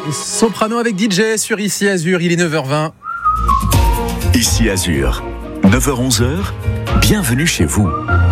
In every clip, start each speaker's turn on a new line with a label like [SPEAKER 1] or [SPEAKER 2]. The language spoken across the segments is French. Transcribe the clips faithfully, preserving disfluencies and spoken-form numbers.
[SPEAKER 1] Soprano avec D J sur Ici Azur, il est neuf heures vingt.
[SPEAKER 2] Ici Azur, neuf heures onze, bienvenue chez vous.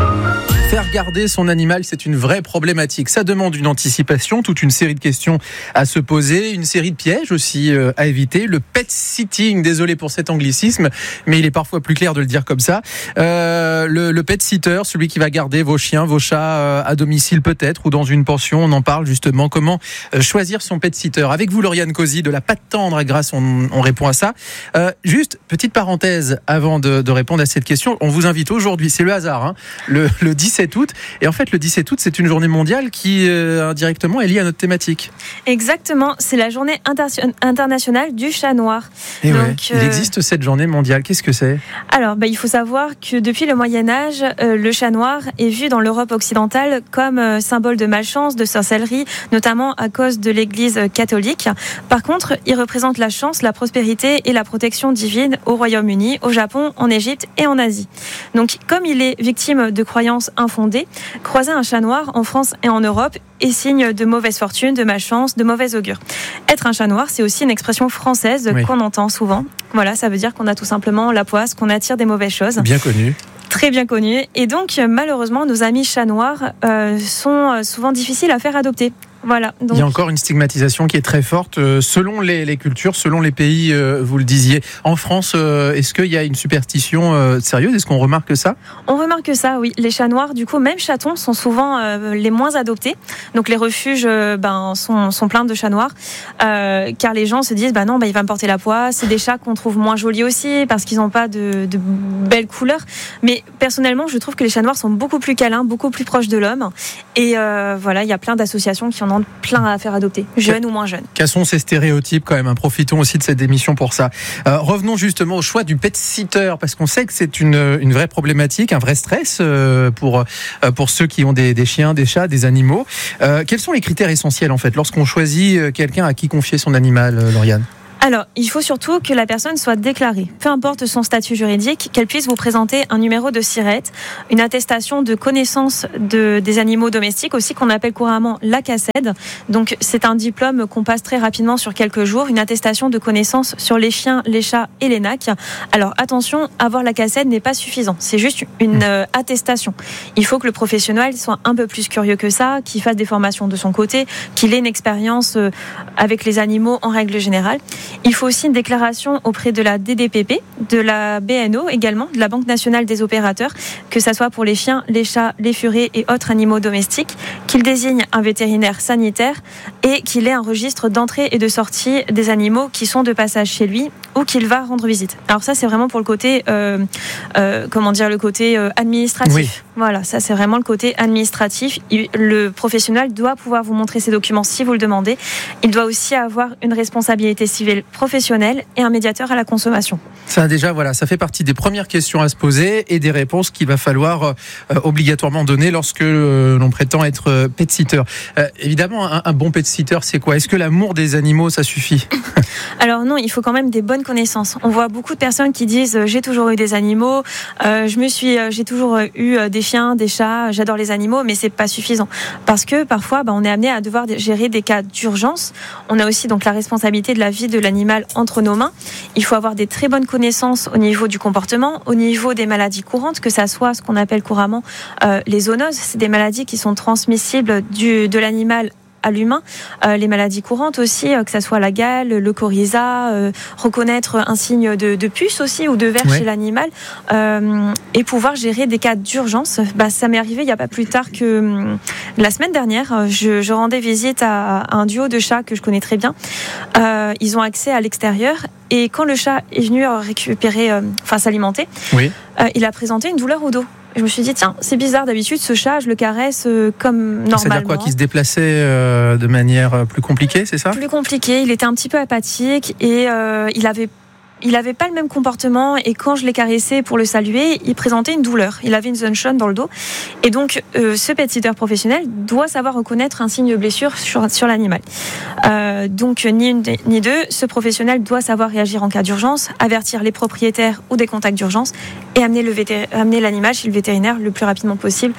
[SPEAKER 1] Faire garder son animal, c'est une vraie problématique. Ça demande une anticipation, toute une série de questions à se poser, une série de pièges aussi euh, à éviter. Le pet sitting, désolé pour cet anglicisme, mais il est parfois plus clair de le dire comme ça. Euh, le, le pet sitter, celui qui va garder vos chiens, vos chats euh, à domicile peut-être, ou dans une pension, on en parle justement. Comment euh, choisir son pet sitter? Avec vous, Lauriane Cosi, de la Patte Tendre à Grasse, on, on répond à ça. Euh, juste, petite parenthèse avant de, de répondre à cette question. On vous invite aujourd'hui, c'est le hasard, hein, le, le dix-sept août. Et en fait, le dix-sept août, c'est une journée mondiale qui, euh, indirectement, est liée à notre thématique.
[SPEAKER 3] Exactement, c'est la journée inter- internationale du chat noir.
[SPEAKER 1] Et
[SPEAKER 3] Donc,
[SPEAKER 1] ouais, il
[SPEAKER 3] euh...
[SPEAKER 1] existe cette journée mondiale. Qu'est-ce que c'est ?
[SPEAKER 3] Alors, bah, il faut savoir que depuis le Moyen-Âge, euh, le chat noir est vu dans l'Europe occidentale comme euh, symbole de malchance, de sorcellerie, notamment à cause de l'Église catholique. Par contre, il représente la chance, la prospérité et la protection divine au Royaume-Uni, au Japon, en Égypte et en Asie. Donc, comme il est victime de croyances infondées, croiser un chat noir en France et en Europe est signe de mauvaise fortune, de malchance, de mauvais augure. Être un chat noir, c'est aussi une expression française oui. qu'on entend souvent. Voilà, ça veut dire qu'on a tout simplement la poisse, qu'on attire des mauvaises choses.
[SPEAKER 1] Bien connu.
[SPEAKER 3] Très bien connu. Et donc, malheureusement, nos amis chats noirs euh, sont souvent difficiles à faire adopter. Voilà, donc...
[SPEAKER 1] Il y a encore une stigmatisation qui est très forte euh, selon les, les cultures, selon les pays, euh, vous le disiez. En France, euh, est-ce qu'il y a une superstition euh, sérieuse ? Est-ce qu'on remarque ça ?
[SPEAKER 3] On remarque ça, oui. Les chats noirs, du coup, même chatons, sont souvent euh, les moins adoptés. Donc les refuges euh, ben, sont, sont pleins de chats noirs, euh, car les gens se disent bah non, bah, il va me porter la poisse. C'est des chats qu'on trouve moins jolis aussi, parce qu'ils n'ont pas de, de belles couleurs. Mais personnellement, je trouve que les chats noirs sont beaucoup plus câlins, beaucoup plus proches de l'homme. Et euh, voilà, il y a plein d'associations qui en plein à faire adopter, jeunes ou moins jeunes.
[SPEAKER 1] Cassons ces stéréotypes quand même, hein. Profitons aussi de cette émission pour ça. Euh, revenons justement au choix du pet sitter, parce qu'on sait que c'est une, une vraie problématique, un vrai stress euh, pour, euh, pour ceux qui ont des, des chiens, des chats, des animaux. Euh, quels sont les critères essentiels en fait, lorsqu'on choisit quelqu'un à qui confier son animal, euh, Lauriane ?
[SPEAKER 3] Alors, il faut surtout que la personne soit déclarée. Peu importe son statut juridique, qu'elle puisse vous présenter un numéro de SIRET, une attestation de connaissance de, des animaux domestiques, aussi qu'on appelle couramment la C A C E D. Donc, c'est un diplôme qu'on passe très rapidement sur quelques jours, une attestation de connaissance sur les chiens, les chats et les nacs. Alors, attention, avoir la C A C E D n'est pas suffisant. C'est juste une euh, attestation. Il faut que le professionnel soit un peu plus curieux que ça, qu'il fasse des formations de son côté, qu'il ait une expérience euh, avec les animaux en règle générale. Il faut aussi une déclaration auprès de la D D P P, de la B N O également, de la Banque nationale des opérateurs, que ça soit pour les chiens, les chats, les furets et autres animaux domestiques, qu'il désigne un vétérinaire sanitaire et qu'il ait un registre d'entrée et de sortie des animaux qui sont de passage chez lui ou qu'il va rendre visite. Alors ça, c'est vraiment pour le côté, euh, euh, comment dire, le côté euh, administratif.
[SPEAKER 1] Oui.
[SPEAKER 3] Voilà, ça c'est vraiment le côté administratif. Le professionnel doit pouvoir vous montrer ses documents si vous le demandez. Il doit aussi avoir une responsabilité civile professionnelle et un médiateur à la consommation.
[SPEAKER 1] Ça déjà, voilà, ça fait partie des premières questions à se poser et des réponses qu'il va falloir euh, obligatoirement donner lorsque euh, l'on prétend être euh, pet sitter. Euh, évidemment, un, un bon pet sitter, c'est quoi ? Est-ce que l'amour des animaux, ça suffit ?
[SPEAKER 3] Alors non, il faut quand même des bonnes connaissances. On voit beaucoup de personnes qui disent euh, j'ai toujours eu des animaux, euh, je me suis, euh, j'ai toujours eu euh, des chiens, des chats, j'adore les animaux, mais c'est pas suffisant parce que parfois, bah, on est amené à devoir gérer des cas d'urgence. On a aussi donc la responsabilité de la vie de l'animal entre nos mains. Il faut avoir des très bonnes connaissances au niveau du comportement, au niveau des maladies courantes, que ça soit ce qu'on appelle couramment euh, les zoonoses. C'est des maladies qui sont transmissibles du, de l'animal à l'humain, euh, les maladies courantes aussi, euh, que ça soit la gale, le coryza, euh, reconnaître un signe de, de puce aussi ou de ver ouais. chez l'animal, euh, et pouvoir gérer des cas d'urgence. Bah, ça m'est arrivé il n'y a pas plus tard que euh, la semaine dernière. Je, je rendais visite à, à un duo de chats que je connais très bien. Euh, ils ont accès à l'extérieur et quand le chat est venu récupérer, euh, enfin s'alimenter,
[SPEAKER 1] oui.
[SPEAKER 3] euh, il a présenté une douleur au dos. Je me suis dit, tiens, c'est bizarre, d'habitude, ce chat, je le caresse euh, comme normalement.
[SPEAKER 1] C'est-à-dire quoi, qu'il se déplaçait euh, de manière plus compliquée, c'est ça ?
[SPEAKER 3] Plus compliqué, il était un petit peu apathique et euh, il avait il n'avait pas le même comportement et quand je l'ai caressé pour le saluer, il présentait une douleur. Il avait une zone jaune dans le dos. Et donc, euh, ce pet-sitter professionnel doit savoir reconnaître un signe de blessure sur, sur l'animal. Euh, donc, ni une ni deux, ce professionnel doit savoir réagir en cas d'urgence, avertir les propriétaires ou des contacts d'urgence et amener, le vétér- amener l'animal chez le vétérinaire le plus rapidement possible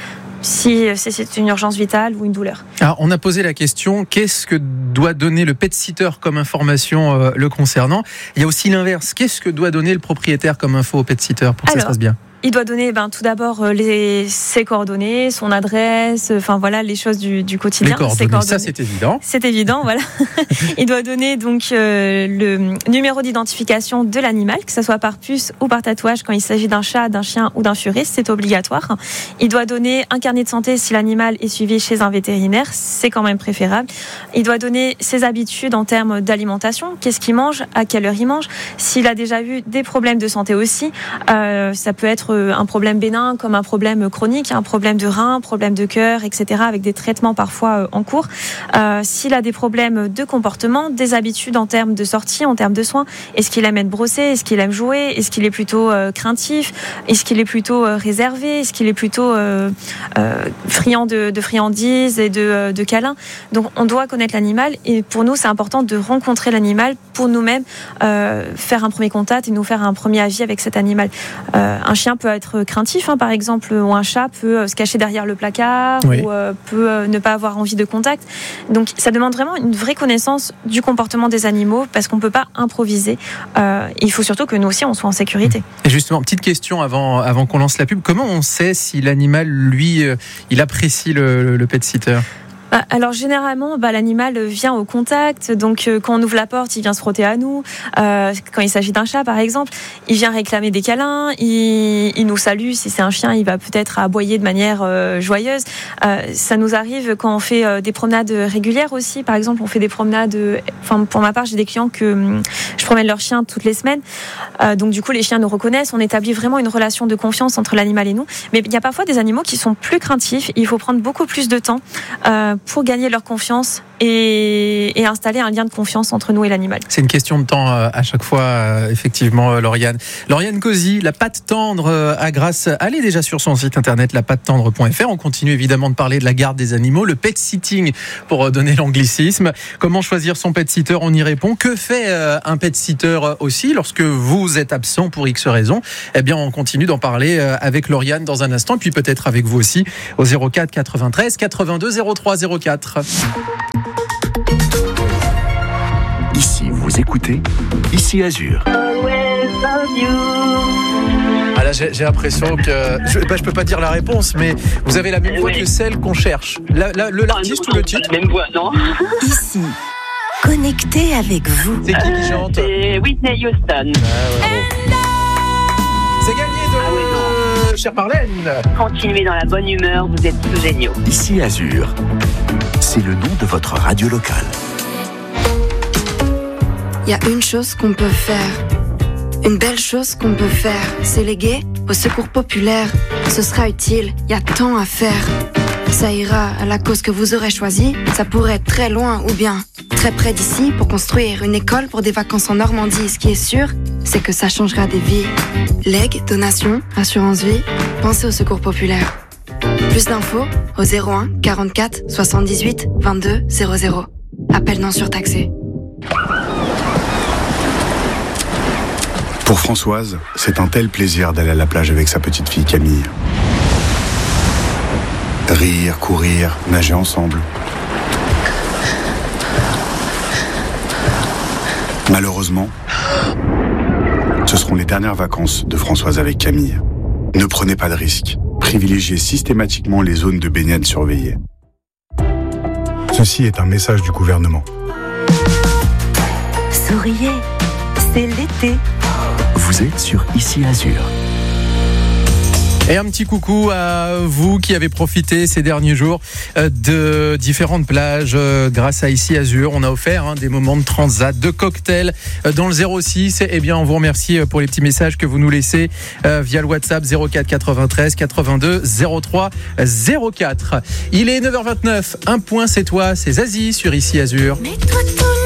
[SPEAKER 3] si c'est une urgence vitale ou une douleur.
[SPEAKER 1] Alors, on a posé la question, qu'est-ce que doit donner le pet-sitter comme information euh, le concernant ? Il y a aussi l'inverse, qu'est-ce que doit donner le propriétaire comme info au pet-sitter pour que Alors, ça se passe bien ?
[SPEAKER 3] Il doit donner ben, tout d'abord les, ses coordonnées, son adresse, enfin voilà les choses du, du quotidien.
[SPEAKER 1] Les coordonnées, coordonnées, ça c'est évident.
[SPEAKER 3] C'est évident, voilà. Il doit donner donc euh, le numéro d'identification de l'animal, que ce soit par puce ou par tatouage quand il s'agit d'un chat, d'un chien ou d'un furet, c'est obligatoire. Il doit donner un carnet de santé si l'animal est suivi chez un vétérinaire, c'est quand même préférable. Il doit donner ses habitudes en termes d'alimentation, qu'est-ce qu'il mange, à quelle heure il mange. S'il a déjà eu des problèmes de santé aussi, euh, ça peut être un problème bénin comme un problème chronique, un problème de rein, un problème de cœur, et cetera, avec des traitements parfois en cours. Euh, s'il a des problèmes de comportement, des habitudes en termes de sortie, en termes de soins, est-ce qu'il aime être brossé, est-ce qu'il aime jouer, est-ce qu'il est plutôt euh, craintif, est-ce qu'il est plutôt euh, réservé, est-ce qu'il est plutôt euh, euh, friand de, de friandises et de, euh, de câlins. Donc on doit connaître l'animal et pour nous c'est important de rencontrer l'animal pour nous-mêmes euh, faire un premier contact et nous faire un premier avis avec cet animal. Euh, un chien peut être craintif, hein, par exemple, ou un chat peut se cacher derrière le placard, oui. ou euh, peut euh, ne pas avoir envie de contact. Donc ça demande vraiment une vraie connaissance du comportement des animaux parce qu'on ne peut pas improviser. Euh, il faut surtout que nous aussi on soit en sécurité.
[SPEAKER 1] Et justement, petite question avant, avant qu'on lance la pub, comment on sait si l'animal, lui, euh, il apprécie le, le pet-sitter ?
[SPEAKER 3] Alors généralement, bah, l'animal vient au contact, donc euh, quand on ouvre la porte, il vient se frotter à nous. Euh, quand il s'agit d'un chat, par exemple, il vient réclamer des câlins, il, il nous salue. Si c'est un chien, il va peut-être aboyer de manière euh, joyeuse. Euh, ça nous arrive quand on fait euh, des promenades régulières aussi. Par exemple, on fait des promenades. Enfin, pour ma part, j'ai des clients que hum, je promène leur chien toutes les semaines. Euh, donc du coup, les chiens nous reconnaissent. On établit vraiment une relation de confiance entre l'animal et nous. Mais il y a parfois des animaux qui sont plus craintifs. Il faut prendre beaucoup plus de temps. Euh, pour gagner leur confiance et, et installer un lien de confiance entre nous et l'animal.
[SPEAKER 1] C'est une question de temps euh, à chaque fois, euh, effectivement, euh, Lauriane. Lauriane Cozy, la patte tendre euh, à Grasse. Allez déjà sur son site internet la patte tendre point f r. On continue évidemment de parler de la garde des animaux, le pet sitting pour euh, donner l'anglicisme. Comment choisir son pet sitter, on y répond. Que fait euh, un pet sitter aussi lorsque vous êtes absent pour X raison? Eh bien, on continue d'en parler euh, avec Lauriane dans un instant, puis peut-être avec vous aussi au zéro quatre quatre-vingt-treize quatre-vingt-deux zéro trois zéro quatre.
[SPEAKER 2] Ici, vous écoutez Ici Azur.
[SPEAKER 1] Ah là, j'ai, j'ai l'impression que je, bah, je peux pas dire la réponse, mais vous avez la même voix oui. que celle qu'on cherche. La, la, le l'artiste ou le titre?
[SPEAKER 4] La même voix, non?
[SPEAKER 5] Ici, connecté avec vous.
[SPEAKER 1] C'est qui qui chante?
[SPEAKER 4] C'est Whitney Houston. Ah, ouais,
[SPEAKER 1] bon. C'est gagné de ah, oui, non. Chère Marlène.
[SPEAKER 4] Continuez dans la bonne humeur, vous êtes tous géniaux.
[SPEAKER 2] Ici Azur, c'est le nom de votre radio locale.
[SPEAKER 6] Il y a une chose qu'on peut faire, une belle chose qu'on peut faire, c'est léguer au secours populaire. Ce sera utile, il y a tant à faire. Ça ira à la cause que vous aurez choisie, ça pourrait être très loin ou bien très près d'ici pour construire une école pour des vacances en Normandie. Ce qui est sûr, c'est que ça changera des vies. Legs, donations, assurance vie, pensez au secours populaire. Plus d'infos au zéro un quarante-quatre soixante-dix-huit vingt-deux zéro zéro. Appel non surtaxé.
[SPEAKER 7] Pour Françoise, c'est un tel plaisir d'aller à la plage avec sa petite fille Camille. Rire, courir, nager ensemble. Malheureusement, ce seront les dernières vacances de Françoise avec Camille. Ne prenez pas de risques. Privilégiez systématiquement les zones de baignade surveillées. Ceci est un message du gouvernement.
[SPEAKER 5] Souriez, c'est l'été.
[SPEAKER 2] Vous êtes sur Ici Azur.
[SPEAKER 1] Et un petit coucou à vous qui avez profité ces derniers jours de différentes plages grâce à Ici Azur. On a offert hein, des moments de transat, de cocktails dans le zéro six. Eh bien, on vous remercie pour les petits messages que vous nous laissez via le WhatsApp zéro quatre quatre-vingt-treize quatre-vingt-deux zéro trois zéro quatre. Il est neuf heures vingt-neuf. Un point, c'est toi, c'est Zazie sur Ici Azur.